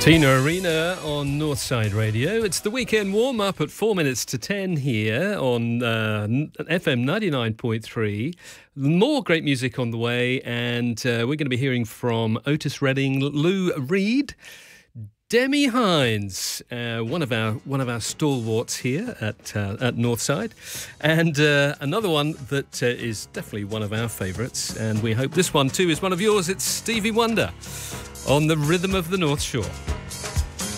Tina Arena on Northside Radio. It's the weekend warm-up at 4 minutes to 10 here on FM 99.3. More great music on the way, and we're going to be hearing from Otis Redding, Lou Reed, Demi Hines, one of our stalwarts here at Northside, and another one that is definitely one of our favourites, and we hope this one too is one of yours. It's Stevie Wonder on the Rhythm of the North Shore.